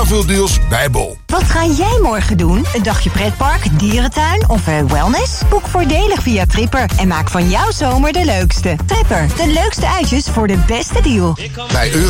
veel deals bij Bol. Wat ga jij morgen doen? Een dagje pretpark, dierentuin of wellness? Boek voordelig via Tripper en maak van jouw zomer de leukste. Tripper, de leukste uitjes voor de beste deal. Bij